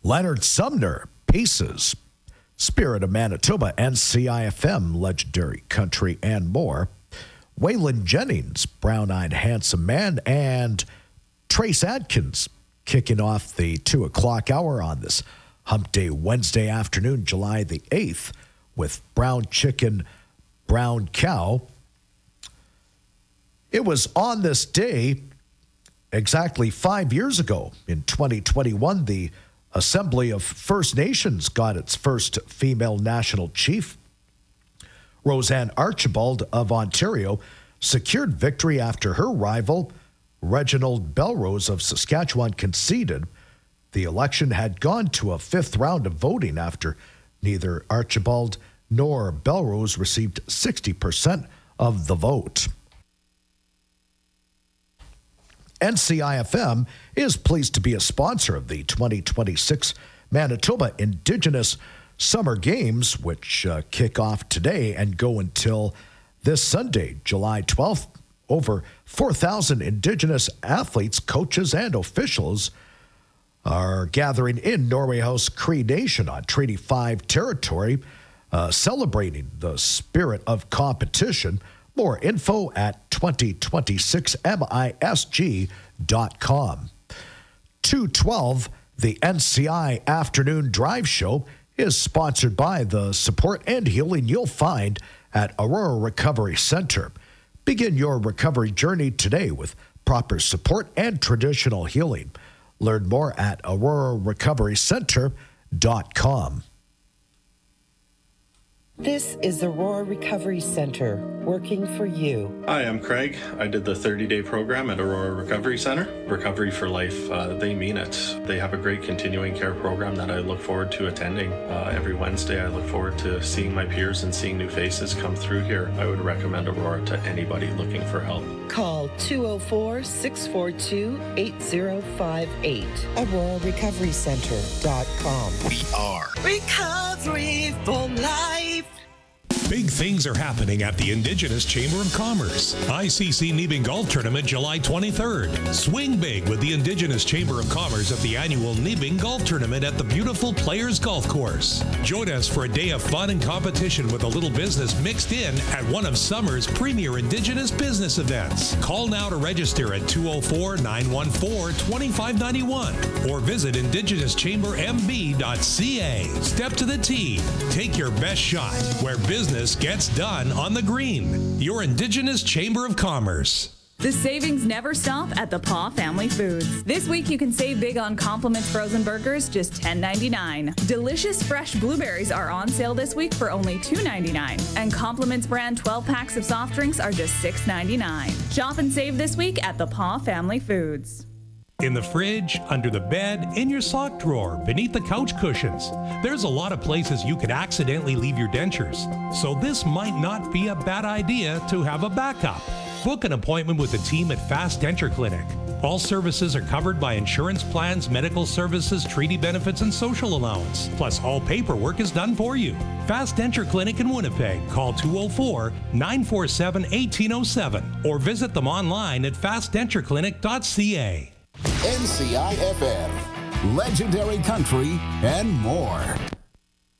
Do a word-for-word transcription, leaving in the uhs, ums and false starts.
Leonard Sumner, Pieces, Spirit of Manitoba, N C I F M, Legendary Country, and more. Waylon Jennings, Brown-Eyed Handsome Man, and Trace Adkins kicking off the two o'clock hour on this Hump Day Wednesday afternoon, July the eighth, with Brown Chicken, Brown Cow. It was on this day exactly five years ago, in twenty twenty-one, the Assembly of First Nations got its first female national chief. Roseanne Archibald of Ontario secured victory after her rival, Reginald Belrose of Saskatchewan, conceded. The election had gone to a fifth round of voting after neither Archibald nor Belrose received sixty percent of the vote. N C I F M is pleased to be a sponsor of the twenty twenty-six Manitoba Indigenous Summer Games, which uh, kick off today and go until this Sunday, July twelfth. Over four thousand Indigenous athletes, coaches, and officials are gathering in Norway House Cree Nation on Treaty five territory, uh, celebrating the spirit of competition. More info at twenty twenty-six misg dot com. two twelve, the N C I Afternoon Drive Show, is sponsored by the support and healing you'll find at Aurora Recovery Center. Begin your recovery journey today with proper support and traditional healing. Learn more at aurora recovery center dot com. This is Aurora Recovery Center, working for you. Hi, I'm Craig. I did the thirty-day program at Aurora Recovery Center. Recovery for Life, uh, they mean it. They have a great continuing care program that I look forward to attending. Uh, every Wednesday, I look forward to seeing my peers and seeing new faces come through here. I would recommend Aurora to anybody looking for help. Call two oh four, six four two, eight oh five eight. aurora recovery center dot com. We are Recovery for Life. Big things are happening at the Indigenous Chamber of Commerce. I C C Neebing Golf Tournament July twenty-third. Swing big with the Indigenous Chamber of Commerce at the annual Neebing Golf Tournament at the beautiful Players Golf Course. Join us for a day of fun and competition with a little business mixed in at one of summer's premier Indigenous business events. Call now to register at two oh four, nine one four, two five nine one or visit indigenous chamber m b dot c a. Step to the tee. Take your best shot where business gets done on the green. Your Indigenous Chamber of Commerce. The savings never stop at the Paw Family Foods. This week you can save big on Compliments frozen burgers, just ten ninety-nine. Delicious fresh blueberries are on sale this week for only two ninety-nine. And Compliments brand twelve packs of soft drinks are just six ninety-nine. Shop and save this week at the Paw Family Foods. In the fridge, under the bed, in your sock drawer, beneath the couch cushions. There's a lot of places you could accidentally leave your dentures. So this might not be a bad idea to have a backup. Book an appointment with the team at Fast Denture Clinic. All services are covered by insurance plans, medical services, treaty benefits, and social allowance. Plus, all paperwork is done for you. Fast Denture Clinic in Winnipeg. Call two oh four, nine four seven, one eight oh seven or visit them online at fast denture clinic dot c a. N C I F M, Legendary Country, and more.